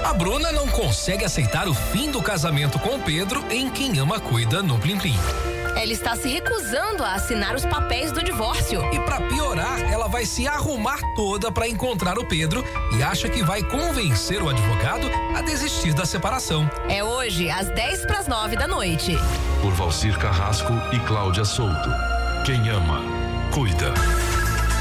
A Bruna não consegue aceitar o fim do casamento com o Pedro em Quem Ama Cuida no Plim Plim. Ela está se recusando a assinar os papéis do divórcio. E pra piorar, ela vai se arrumar toda pra encontrar o Pedro e acha que vai convencer o advogado a desistir da separação. É hoje, às 8:50 da noite. Por Valcir Carrasco e Cláudia Souto. Quem ama, cuida.